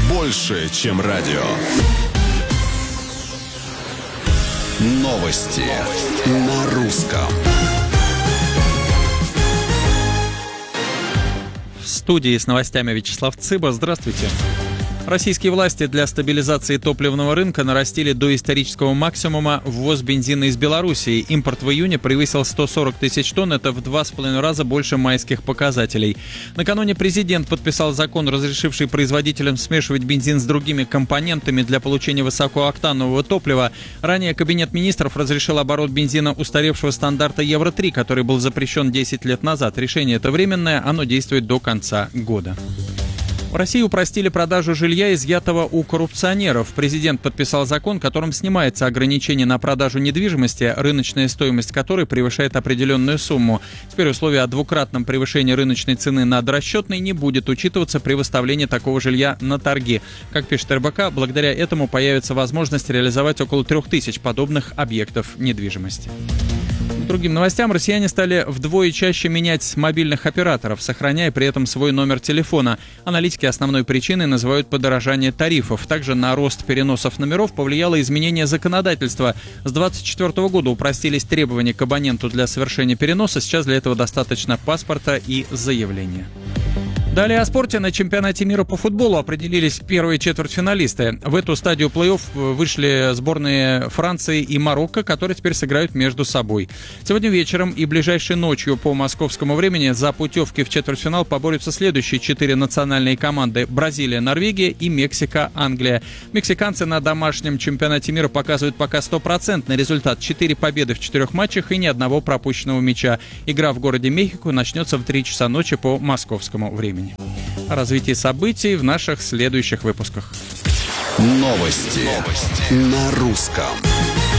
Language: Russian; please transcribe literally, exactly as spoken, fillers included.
больше, чем радио. Новости на русском. В студии с новостями Вячеслав Цыба. Здравствуйте. Российские власти для стабилизации топливного рынка нарастили до исторического максимума ввоз бензина из Белоруссии. Импорт в июне превысил сто сорок тысяч тонн, это в два с половиной раза больше майских показателей. Накануне президент подписал закон, разрешивший производителям смешивать бензин с другими компонентами для получения высокооктанового топлива. Ранее Кабинет министров разрешил оборот бензина устаревшего стандарта Евро три, который был запрещен десять лет назад. Решение это временное, оно действует до конца года. В России упростили продажу жилья, изъятого у коррупционеров. Президент подписал закон, которым снимается ограничение на продажу недвижимости, рыночная стоимость которой превышает определенную сумму. Теперь условие о двукратном превышении рыночной цены над расчетной не будет учитываться при выставлении такого жилья на торги. Как пишет эр бэ ка, благодаря этому появится возможность реализовать около трех тысяч подобных объектов недвижимости. К другим новостям, россияне стали вдвое чаще менять мобильных операторов, сохраняя при этом свой номер телефона. Аналитики основной причиной называют подорожание тарифов. Также на рост переносов номеров повлияло изменение законодательства. С двадцать четвёртого года упростились требования к абоненту для совершения переноса. Сейчас для этого достаточно паспорта и заявления. Далее о спорте. На чемпионате мира по футболу определились первые четвертьфиналисты. В эту стадию плей-офф вышли сборные Франции и Марокко, которые теперь сыграют между собой. Сегодня вечером и ближайшей ночью по московскому времени за путевки в четвертьфинал поборются следующие четыре национальные команды: Бразилия, Норвегия и Мексика, Англия. Мексиканцы на домашнем чемпионате мира показывают пока стопроцентный результат: четыре победы в четырех матчах и ни одного пропущенного мяча. Игра в городе Мехико начнется в три часа ночи по московскому времени. О развитии событий в наших следующих выпусках. Новости, Новости. на русском.